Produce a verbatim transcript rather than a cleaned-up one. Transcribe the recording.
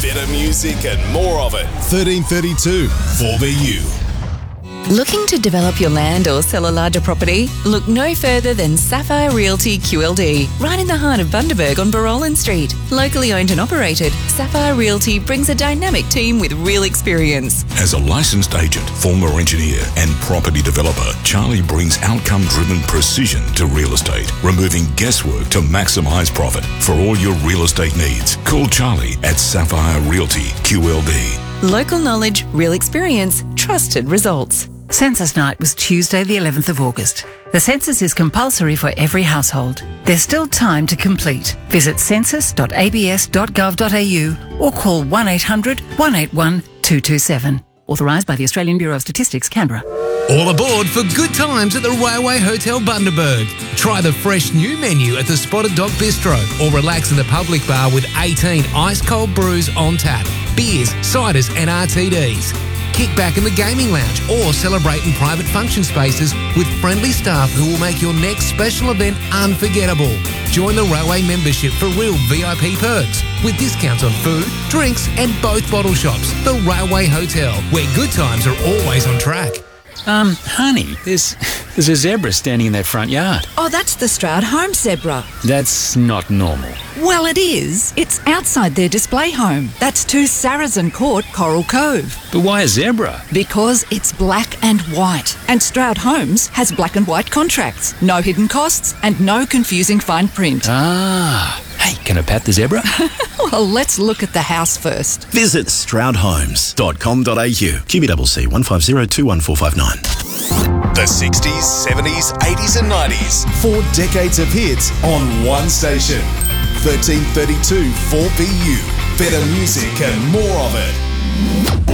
Better music and more of it. thirteen thirty-two four B U. Looking to develop your land or sell a larger property? Look no further than Sapphire Realty Q L D, right in the heart of Bundaberg on Barolan Street. Locally owned and operated, Sapphire Realty brings a dynamic team with real experience. As a licensed agent, former engineer and property developer, Charlie brings outcome-driven precision to real estate, removing guesswork to maximise profit. For all your real estate needs, call Charlie at Sapphire Realty Q L D. Local knowledge, real experience, trusted results. Census night was Tuesday the eleventh of August. The census is compulsory for every household. There's still time to complete. Visit census dot a b s dot gov dot a u or call one eight hundred, one eight one, two two seven. Authorised by the Australian Bureau of Statistics, Canberra. All aboard for good times at the Railway Hotel Bundaberg. Try the fresh new menu at the Spotted Dog Bistro or relax in the public bar with eighteen ice-cold brews on tap, beers, ciders and R T Ds. Kick back in the gaming lounge or celebrate in private function spaces with friendly staff who will make your next special event unforgettable. Join the Railway membership for real V I P perks with discounts on food, drinks and both bottle shops. The Railway Hotel, where good times are always on track. Um, honey, there's there's a zebra standing in that front yard. Oh, that's the Stroud home zebra. That's not normal. Well, it is. It's outside their display home. That's two Saracen Court, Coral Cove. But why a zebra? Because it's black and white. And Stroud Homes has black and white contracts. No hidden costs and no confusing fine print. Ah. Hey, can I pat the zebra? Well, let's look at the house first. Visit stroud homes dot com dot a u. Q B C C one five zero two one four five nine. The sixties, seventies, eighties and nineties. Four decades of hits on one station. thirteen thirty-two four B U. Better music and more of it.